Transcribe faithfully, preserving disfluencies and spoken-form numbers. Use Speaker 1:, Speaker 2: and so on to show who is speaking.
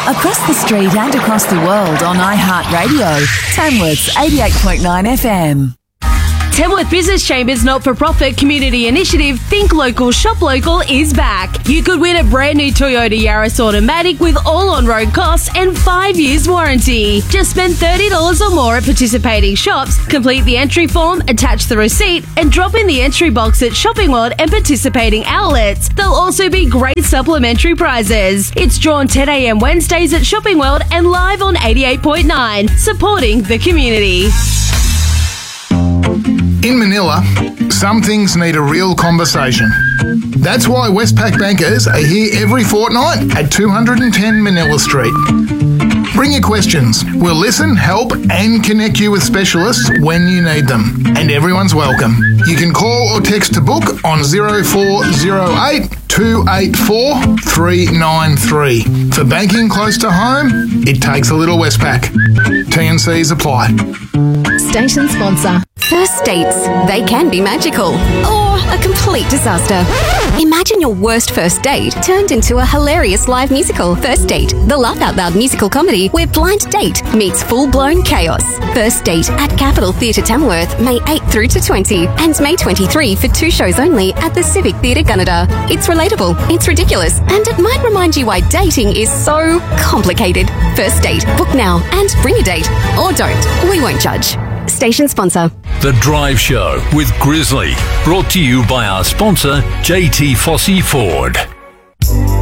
Speaker 1: Across the street and across the world on iHeartRadio. Tamworth's eighty-eight point nine F M.
Speaker 2: Tamworth Business Chamber's not-for-profit community initiative Think Local, Shop Local is back. You could win a brand new Toyota Yaris Automatic with all on-road costs and five years warranty. Just spend thirty dollars or more at participating shops, complete the entry form, attach the receipt, and drop in the entry box at Shopping World and participating outlets. There'll also be great supplementary prizes. It's drawn ten a.m. Wednesdays at Shopping World and live on eighty-eight point nine, supporting the community.
Speaker 3: In Manila, some things need a real conversation. That's why Westpac bankers are here every fortnight at two ten Manila Street. Bring your questions. We'll listen, help and connect you with specialists when you need them. And everyone's welcome. You can call or text to book on zero four zero eight, two eight four, three nine three. For banking close to home, it takes a little Westpac. T and Cs apply.
Speaker 4: Station sponsor. First dates, they can be magical or a complete disaster. Imagine your worst first date turned into a hilarious live musical. First Date, the laugh out loud musical comedy where blind date meets full-blown chaos. First Date at Capitol Theatre Tamworth, May eighth through to twentieth and May twenty-third for two shows only at the Civic Theatre Gunnedah. It's relatable, it's ridiculous, and it might remind you why dating is so complicated. First Date, book now and bring a date. Or don't, we won't judge. Station sponsor.
Speaker 5: The Drive Show with Grizzly, brought to you by our sponsor, J T Fossey Ford.